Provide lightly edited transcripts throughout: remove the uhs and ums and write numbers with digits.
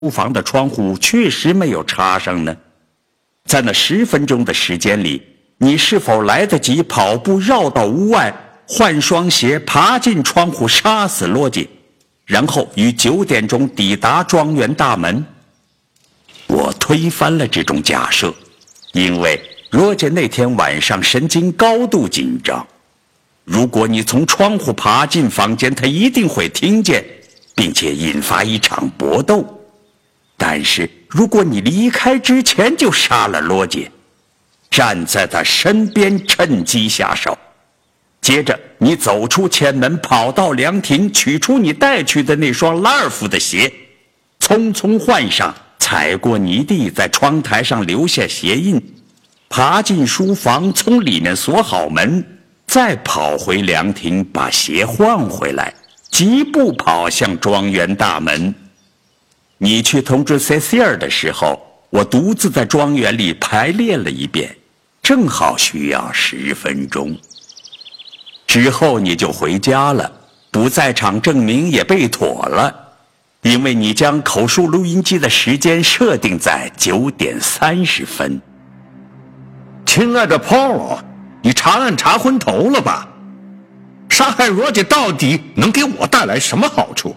书房的窗户确实没有插上呢？在那10分钟的时间里，你是否来得及跑步绕到屋外，换双鞋，爬进窗户杀死罗杰，然后于9点钟抵达庄园大门？我推翻了这种假设，因为罗杰那天晚上神经高度紧张。如果你从窗户爬进房间，他一定会听见，并且引发一场搏斗。但是如果你离开之前就杀了罗杰，站在他身边趁机下手，接着你走出前门，跑到凉亭，取出你带去的那双拉尔夫的鞋，匆匆换上，踩过泥地，在窗台上留下鞋印，爬进书房，从里面锁好门，再跑回凉亭，把鞋换回来，疾步跑向庄园大门。你去通知塞西尔的时候，我独自在庄园里排练了一遍，正好需要10分钟。之后你就回家了，不在场证明也备妥了，因为你将口述录音机的时间设定在9点30分。 亲爱的 Paul， 你查案查昏头了吧？杀害罗杰到底能给我带来什么好处？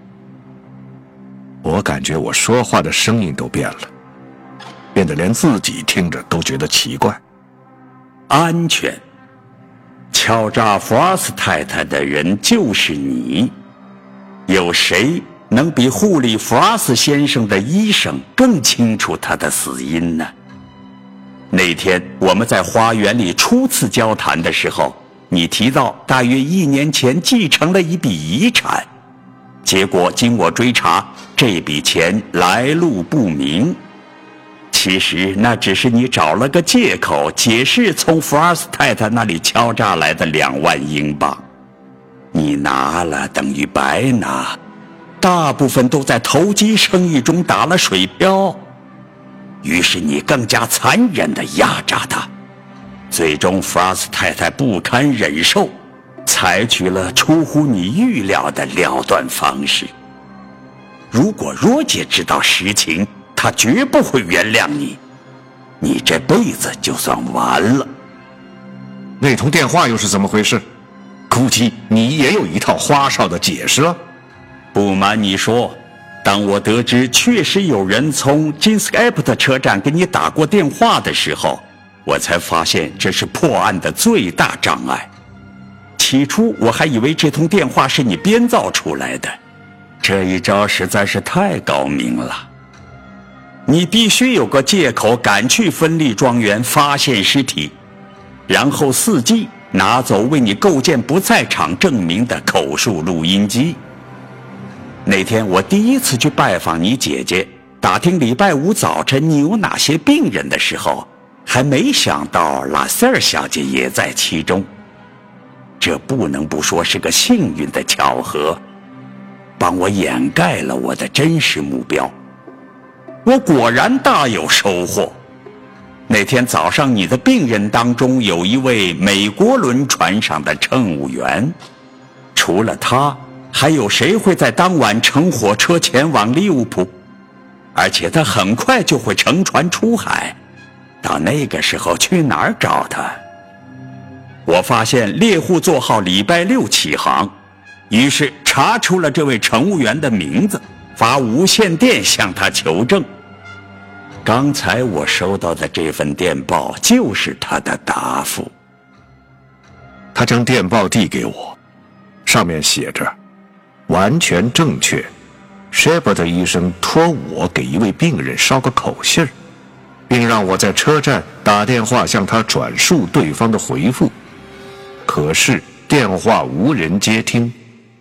我感觉我说话的声音都变了，变得连自己听着都觉得奇怪。 安全。敲诈弗拉斯太太的人就是你。有谁能比护理弗拉斯先生的医生更清楚他的死因呢？那天我们在花园里初次交谈的时候，你提到大约1年前继承了一笔遗产，结果经我追查，这笔钱来路不明。其实那只是你找了个借口解释从弗拉斯太太那里敲诈来的2万英镑。你拿了等于白拿，大部分都在投机生意中打了水漂。于是你更加残忍地压榨他，最终弗拉斯太太不堪忍受，采取了出乎你预料的了断方式。如果罗杰知道实情，他绝不会原谅你，你这辈子就算完了。 那通电话又是怎么回事？估计你也有一套花哨的解释了。 不瞒你说，当我得知确实有人从金斯埃普特车站给你打过电话的时候，我才发现这是破案的最大障碍。起初我还以为这通电话是你编造出来的，这一招实在是太高明了。你必须有个借口赶去分利庄园发现尸体，然后伺机拿走为你构建不在场证明的口述录音机。那天我第一次去拜访你姐姐，打听礼拜5早晨你有哪些病人的时候，还没想到拉塞尔小姐也在其中。这不能不说是个幸运的巧合，帮我掩盖了我的真实目标。我果然大有收获。那天早上你的病人当中有一位美国轮船上的乘务员，除了他，还有谁会在当晚乘火车前往利物浦？而且他很快就会乘船出海，到那个时候去哪儿找他？我发现猎户座号礼拜6起航，于是查出了这位乘务员的名字，发无线电向他求证。刚才我收到的这份电报就是他的答复。 他将电报递给我，上面写着完全正确， Shepard 医生托我给一位病人捎个口信儿，并让我在车站打电话向他转述对方的回复，可是电话无人接听。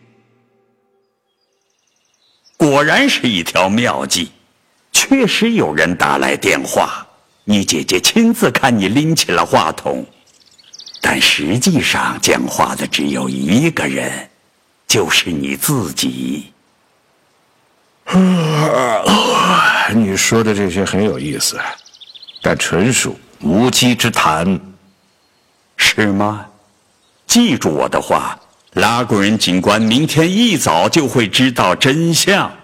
果然是一条妙计，确实有人打来电话，你姐姐亲自看你拎起了话筒，但实际上讲话的只有一个人，就是你自己。 你说的这些很有意思，但纯属无稽之谈。 是吗？记住我的话，拉古人警官明天一早就会知道真相。